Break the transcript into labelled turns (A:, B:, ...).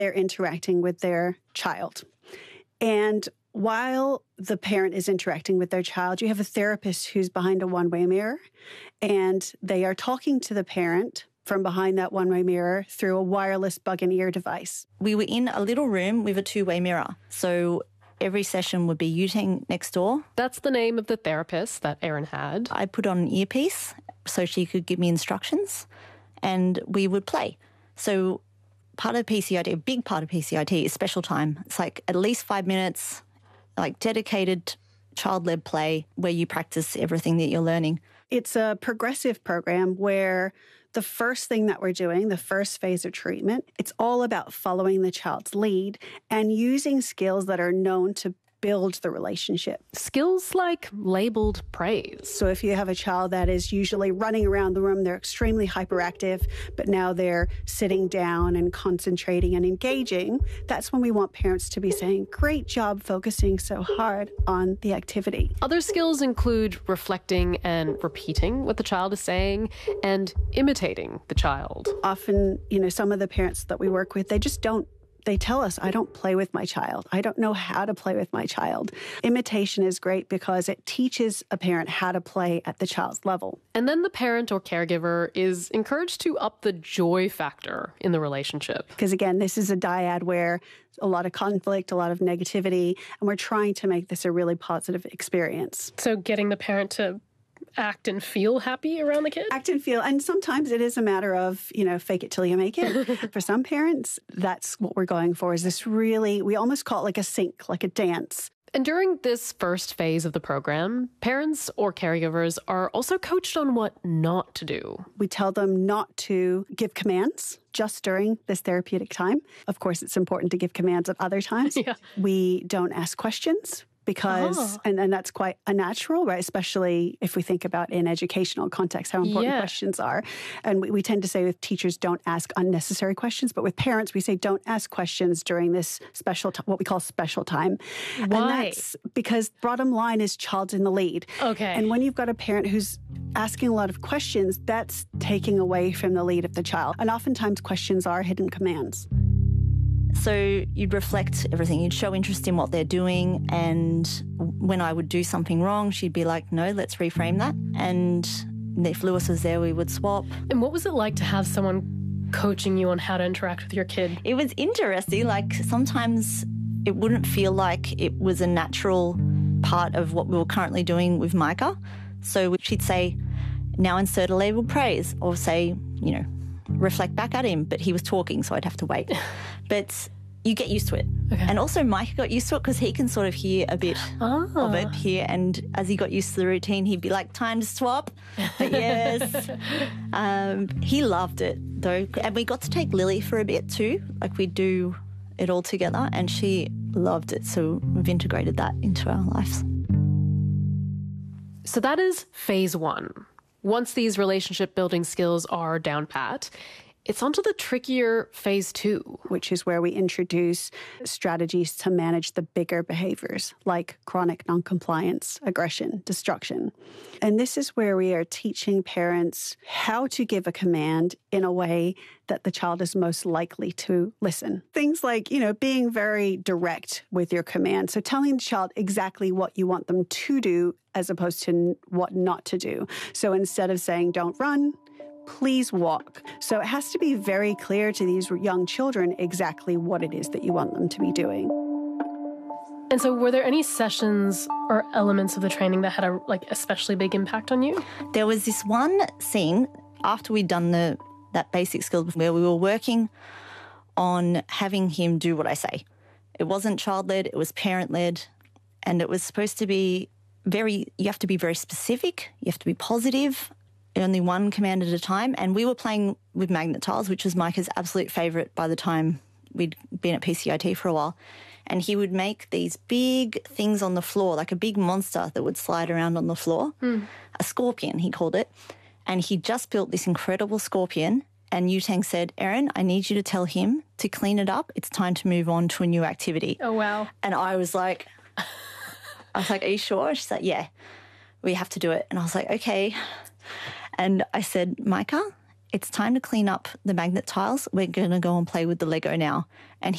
A: they're interacting with their child. And while the parent is interacting with their child, you have a therapist who's behind a one-way mirror, and they are talking to the parent from behind that one-way mirror through a wireless bug-in-ear device.
B: We were in a little room with a two-way mirror. So every session would be Yutang next door.
C: That's the name of the therapist that Erin had.
B: I put on an earpiece so she could give me instructions, and we would play. So part of PCIT, a big part of PCIT is special time. It's like at least 5 minutes, like dedicated child-led play where you practice everything that you're learning.
A: It's a progressive program where the first thing that we're doing, the first phase of treatment, it's all about following the child's lead and using skills that are known to build the relationship.
C: Skills like labeled praise.
A: So if you have a child that is usually running around the room, they're extremely hyperactive, but now they're sitting down and concentrating and engaging, that's when we want parents to be saying, great job focusing so hard on the activity.
C: Other skills include reflecting and repeating what the child is saying and imitating the child.
A: Often, some of the parents that we work with, they tell us, I don't play with my child. I don't know how to play with my child. Imitation is great because it teaches a parent how to play at the child's level.
C: And then the parent or caregiver is encouraged to up the joy factor in the relationship.
A: Because again, this is a dyad where a lot of conflict, a lot of negativity, and we're trying to make this a really positive experience.
C: So getting the parent to act and feel happy around the kid?
A: Act and feel. And sometimes it is a matter of, fake it till you make it. For some parents, that's what we're going for, is this really, we almost call it like a sync, like a dance.
C: And during this first phase of the program, parents or caregivers are also coached on what not to do.
A: We tell them not to give commands just during this therapeutic time. Of course, it's important to give commands at other times.
C: Yeah.
A: We don't ask questions. Because, and that's quite unnatural, right? Especially if we think about in educational context, how important questions are. And we tend to say with teachers, don't ask unnecessary questions. But with parents, we say don't ask questions during this what we call special time.
C: Why?
A: And that's because bottom line is child's in the lead.
C: Okay.
A: And when you've got a parent who's asking a lot of questions, that's taking away from the lead of the child. And oftentimes questions are hidden commands.
B: So you'd reflect everything. You'd show interest in what they're doing. And when I would do something wrong, she'd be like, no, let's reframe that. And if Lewis was there, we would swap.
C: And what was it like to have someone coaching you on how to interact with your kid?
B: It was interesting. Like sometimes it wouldn't feel like it was a natural part of what we were currently doing with Micah. So she'd say, now insert a label praise, or say, reflect back at him, but he was talking, so I'd have to wait. But you get used to it. Okay. And also Micah got used to it because he can sort of hear a bit of it here. And as he got used to the routine, he'd be like, time to swap. But yes. He loved it, though. And we got to take Lily for a bit too. Like we'd do it all together, and she loved it. So we've integrated that into our lives.
C: So that is phase one. Once these relationship building skills are down pat, it's onto the trickier phase two.
A: Which is where we introduce strategies to manage the bigger behaviors like chronic noncompliance, aggression, destruction. And this is where we are teaching parents how to give a command in a way that the child is most likely to listen. Things like, being very direct with your command. So telling the child exactly what you want them to do as opposed to what not to do. So instead of saying, don't run, please walk. So it has to be very clear to these young children exactly what it is that you want them to be doing.
C: And so were there any sessions or elements of the training that had a especially big impact on you?
B: There was this one scene after we'd done that basic skill where we were working on having him do what I say. It wasn't child-led, it was parent-led, and it was supposed to be you have to be very specific, you have to be positive, only one command at a time. And we were playing with magnet tiles, which was Micah's absolute favourite by the time we'd been at PCIT for a while. And he would make these big things on the floor, like a big monster that would slide around on the floor, a scorpion, he called it. And he just built this incredible scorpion. And Yutang said, Erin, I need you to tell him to clean it up. It's time to move on to a new activity.
C: Oh, wow.
B: And I was like, are you sure? She's like, yeah, we have to do it. And I was like, okay. And I said, Micah, it's time to clean up the magnet tiles. We're going to go and play with the Lego now. And